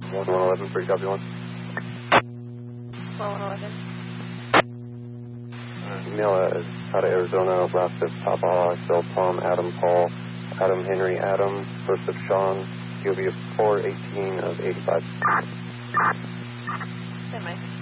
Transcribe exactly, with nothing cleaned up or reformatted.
one one eleven, three copy one. one one eleven. Email uh, out of Arizona, last of Papa, Bill, Tom, Adam, Paul, Adam, Henry, Adam, first of Sean, Q B four eighteen of eighty-five. Hey, Mike.